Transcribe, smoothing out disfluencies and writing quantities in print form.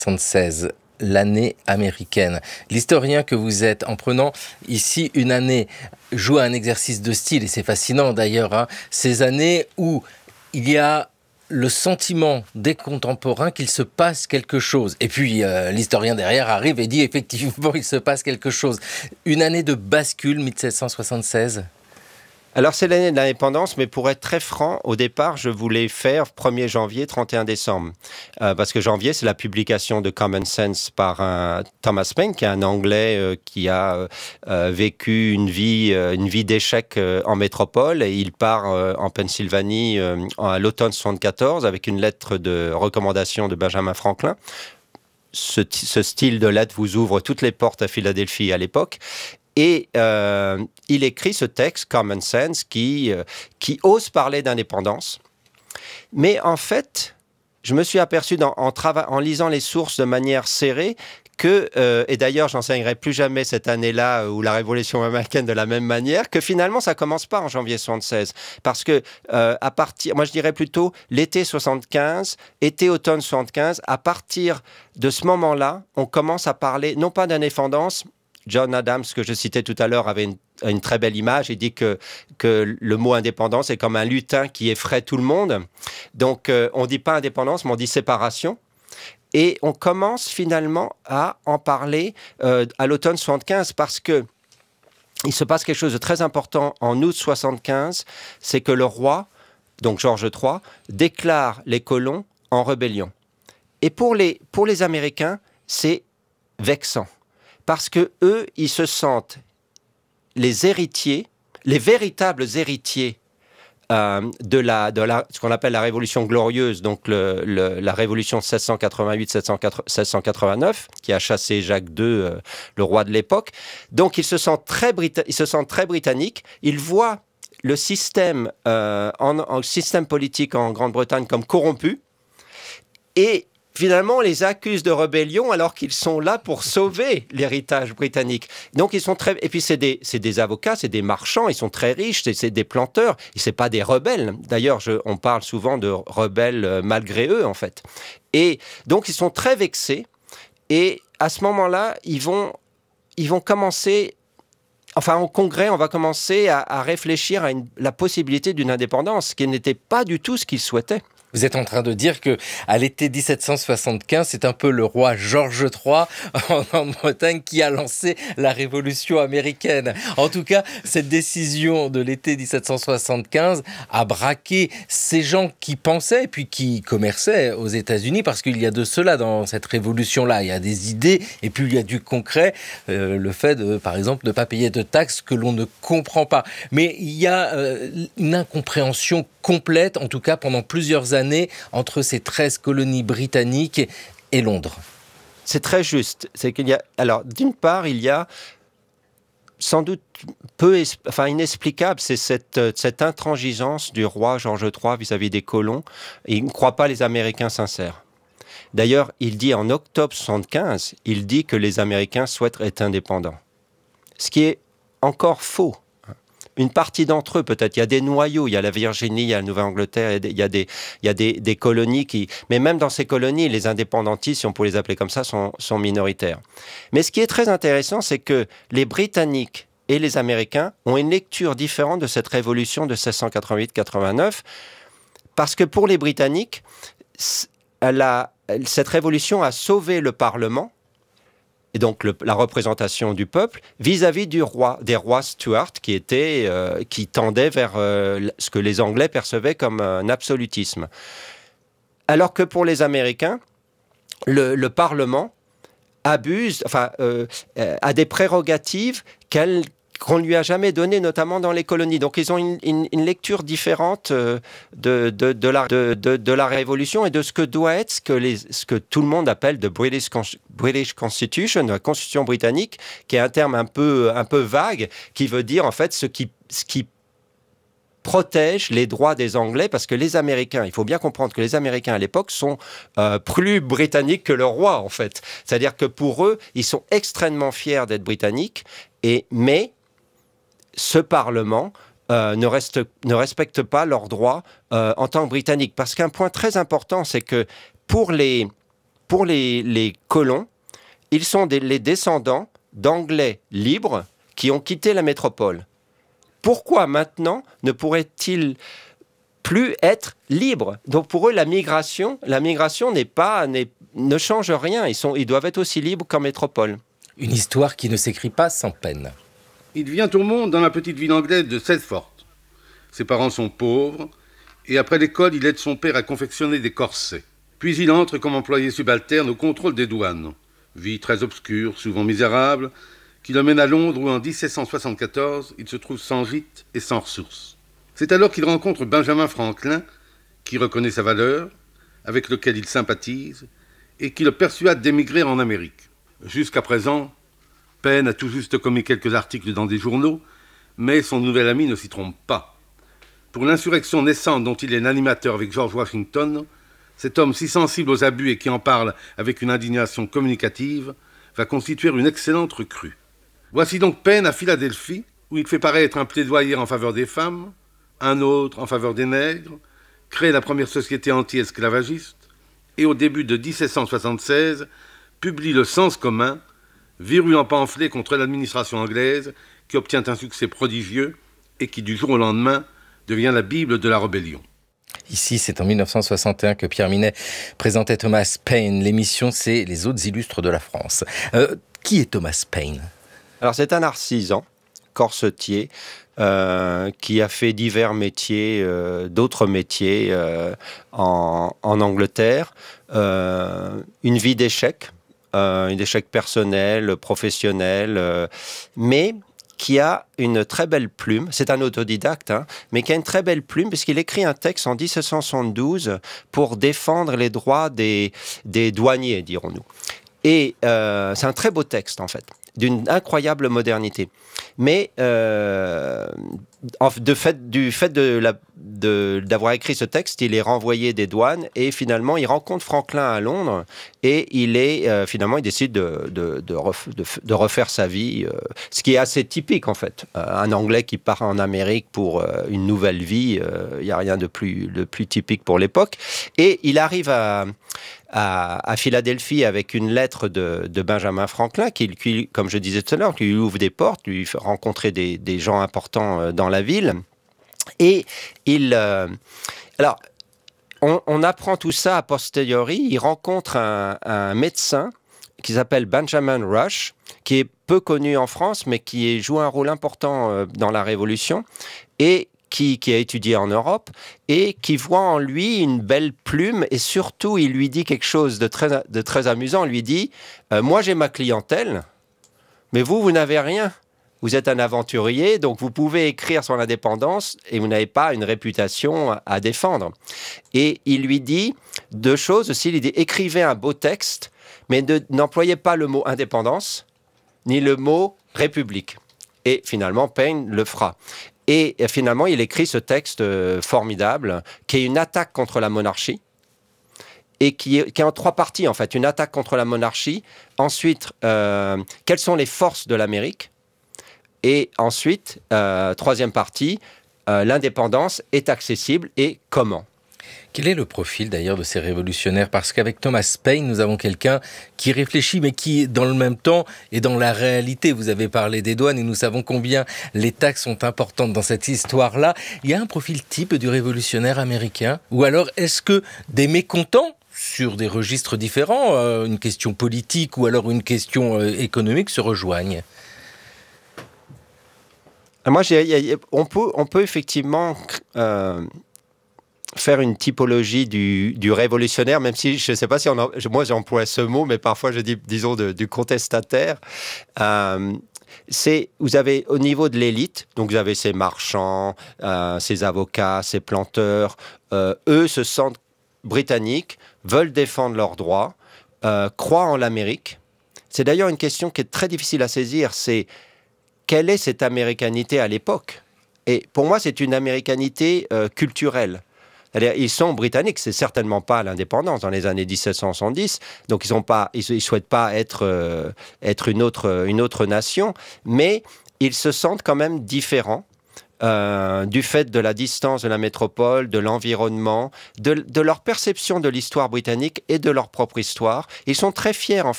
1976, l'année américaine. L'historien que vous êtes, en prenant ici une année, joue à un exercice de style, et c'est fascinant d'ailleurs, hein, ces années où il y a le sentiment des contemporains qu'il se passe quelque chose. Et puis l'historien derrière arrive et dit effectivement il se passe quelque chose. Une année de bascule, 1776. Alors c'est l'année de l'indépendance, mais pour être très franc, au départ, je voulais faire 1er janvier, 31 décembre. Parce que janvier, c'est la publication de Common Sense par Thomas Paine, qui est un Anglais qui a vécu une vie d'échec en métropole. Et il part en Pennsylvanie à l'automne 74 avec une lettre de recommandation de Benjamin Franklin. Ce style de lettre vous ouvre toutes les portes à Philadelphie à l'époque. Et il écrit ce texte, Common Sense, qui ose parler d'indépendance. Mais en fait, je me suis aperçu en lisant les sources de manière serrée que, et d'ailleurs j'enseignerai plus jamais cette année-là ou la Révolution américaine de la même manière, que finalement ça commence pas en janvier 76. Parce que moi je dirais plutôt l'été 75, été-automne 75, à partir de ce moment-là, on commence à parler non pas d'indépendance. John Adams, que je citais tout à l'heure, avait une très belle image. Il dit que le mot indépendance est comme un lutin qui effraie tout le monde. Donc, on ne dit pas indépendance, mais on dit séparation. Et on commence finalement à en parler à l'automne 75 parce que il se passe quelque chose de très important en août 75, c'est que le roi, donc George III, déclare les colons en rébellion. Et pour les Américains, c'est vexant. Parce que eux, ils se sentent les héritiers, les véritables héritiers de ce qu'on appelle la Révolution glorieuse, donc la Révolution 1788-1789, qui a chassé Jacques II, le roi de l'époque. Donc ils se sentent très britanniques. Ils voient le système, système politique en Grande-Bretagne comme corrompu. Et finalement, on les accuse de rébellion alors qu'ils sont là pour sauver l'héritage britannique. Donc, ils sont très... Et puis, c'est des avocats, c'est des marchands, ils sont très riches, c'est des planteurs, et c'est pas des rebelles. D'ailleurs, on parle souvent de rebelles malgré eux, en fait. Et donc, ils sont très vexés, et à ce moment-là, ils vont commencer... Enfin, au Congrès, on va commencer à réfléchir à la possibilité d'une indépendance, ce qui n'était pas du tout ce qu'ils souhaitaient. Vous êtes en train de dire que à l'été 1775, c'est un peu le roi George III en Grande-Bretagne qui a lancé la Révolution américaine. En tout cas, cette décision de l'été 1775 a braqué ces gens qui pensaient et puis qui commerçaient aux États-Unis, parce qu'il y a de cela dans cette révolution-là. Il y a des idées et puis il y a du concret. Le fait, par exemple, de ne pas payer de taxes que l'on ne comprend pas. Mais il y a une incompréhension complète, en tout cas pendant plusieurs années, entre ces 13 colonies britanniques et Londres. C'est très juste. C'est qu'il y a, alors, d'une part, il y a sans doute inexplicable, c'est cette intransigeance du roi George III vis-à-vis des colons. Et il ne croit pas les Américains sincères. D'ailleurs, il dit en octobre 75, il dit que les Américains souhaitent être indépendants. Ce qui est encore faux. Une partie d'entre eux, peut-être, il y a des noyaux, il y a la Virginie, il y a la Nouvelle-Angleterre, il y a des colonies qui... Mais même dans ces colonies, les indépendantistes, si on peut les appeler comme ça, sont minoritaires. Mais ce qui est très intéressant, c'est que les Britanniques et les Américains ont une lecture différente de cette révolution de 1688-89, parce que pour les Britanniques, cette révolution a sauvé le Parlement, et donc la représentation du peuple, vis-à-vis des rois Stuart, qui tendaient vers ce que les Anglais percevaient comme un absolutisme. Alors que pour les Américains, le Parlement a des prérogatives qu'on ne lui a jamais données, notamment dans les colonies. Donc ils ont une lecture différente de la Révolution et de ce que doit être ce que tout le monde appelle the British Constitution, la Constitution britannique, qui est un terme un peu vague, qui veut dire en fait ce qui protège les droits des Anglais, parce que les Américains, il faut bien comprendre que les Américains à l'époque sont plus britanniques que le roi, en fait. C'est-à-dire que pour eux, ils sont extrêmement fiers d'être britanniques, mais ce Parlement ne respecte pas leurs droits en tant que Britanniques. Parce qu'un point très important, c'est que pour les pour les colons, ils sont les descendants d'Anglais libres qui ont quitté la métropole. Pourquoi maintenant ne pourraient-ils plus être libres? Donc pour eux, la migration ne change rien. Ils doivent être aussi libres qu'en métropole. Une histoire qui ne s'écrit pas sans peine. Il vient au monde dans la petite ville anglaise de Thetford. Ses parents sont pauvres et après l'école, il aide son père à confectionner des corsets. Puis il entre comme employé subalterne au contrôle des douanes. Vie très obscure, souvent misérable, qui le mène à Londres où en 1774, il se trouve sans gîte et sans ressources. C'est alors qu'il rencontre Benjamin Franklin, qui reconnaît sa valeur, avec lequel il sympathise, et qui le persuade d'émigrer en Amérique. Jusqu'à présent, Paine a tout juste commis quelques articles dans des journaux, mais son nouvel ami ne s'y trompe pas. Pour l'insurrection naissante dont il est l'animateur avec George Washington, cet homme si sensible aux abus et qui en parle avec une indignation communicative va constituer une excellente recrue. Voici donc Paine à Philadelphie, où il fait paraître un plaidoyer en faveur des femmes, un autre en faveur des nègres, crée la première société anti-esclavagiste, et au début de 1776, publie Le Sens commun, virulent pamphlet contre l'administration anglaise, qui obtient un succès prodigieux et qui, du jour au lendemain, devient la Bible de la rébellion. Ici, c'est en 1961 que Pierre Minet présentait Thomas Paine. L'émission, c'est Les Autres Illustres de la France. Qui est Thomas Paine ? Alors, c'est un artisan, corsetier, qui a fait divers métiers, d'autres métiers en Angleterre. Une vie d'échec, un échec personnel, professionnel, mais qui a une très belle plume, c'est un autodidacte, mais qui a une très belle plume puisqu'il écrit un texte en 1772 pour défendre les droits des douaniers, dirons-nous. Et c'est un très beau texte, en fait, d'une incroyable modernité. Mais du fait d'avoir écrit ce texte, il est renvoyé des douanes et finalement, il rencontre Franklin à Londres et il décide de refaire sa vie, ce qui est assez typique, en fait. Un Anglais qui part en Amérique pour une nouvelle vie, il n'y a rien de plus typique pour l'époque. Et il arrive à Philadelphie avec une lettre de Benjamin Franklin qui, comme je disais tout à l'heure, qui lui ouvre des portes, lui fait rencontrer des gens importants dans la ville. Et alors, on apprend tout ça a posteriori. Il rencontre un médecin qui s'appelle Benjamin Rush, qui est peu connu en France, mais qui joue un rôle important dans la Révolution, et qui a étudié en Europe, et qui voit en lui une belle plume, et surtout, il lui dit quelque chose de très amusant. Il lui dit « Moi, j'ai ma clientèle, mais vous n'avez rien. Vous êtes un aventurier, donc vous pouvez écrire sur l'indépendance, et vous n'avez pas une réputation à défendre. » Et il lui dit deux choses aussi. Il dit « Écrivez un beau texte, mais n'employez pas le mot indépendance, ni le mot république. » Et finalement, Paine le fera. Et finalement, il écrit ce texte formidable, qui est une attaque contre la monarchie, et qui est en trois parties, en fait. Une attaque contre la monarchie, ensuite, quelles sont les forces de l'Amérique, et ensuite, troisième partie, l'indépendance est accessible, et comment ? Quel est le profil d'ailleurs de ces révolutionnaires ? Parce qu'avec Thomas Paine, nous avons quelqu'un qui réfléchit, mais qui, dans le même temps, est dans la réalité. Vous avez parlé des douanes et nous savons combien les taxes sont importantes dans cette histoire-là. Il y a un profil type du révolutionnaire américain ? Ou alors, est-ce que des mécontents sur des registres différents, une question politique ou alors une question économique, se rejoignent ? Moi, on peut effectivement faire une typologie du révolutionnaire, même si je ne sais pas si moi j'emploie ce mot, mais parfois je dis, disons, du contestataire. Vous avez au niveau de l'élite, donc vous avez ces marchands, ces avocats, ces planteurs, eux se sentent britanniques, veulent défendre leurs droits, croient en l'Amérique. C'est d'ailleurs une question qui est très difficile à saisir, c'est quelle est cette américanité à l'époque ? Et pour moi, c'est une américanité culturelle. C'est-à-dire, ils sont britanniques, c'est certainement pas l'indépendance dans les années 1770, donc ils souhaitent pas être une autre nation, mais ils se sentent quand même différents. du fait de la distance de la métropole, de l'environnement, de leur perception de l'histoire britannique et de leur propre histoire. Ils sont très fiers, en fait,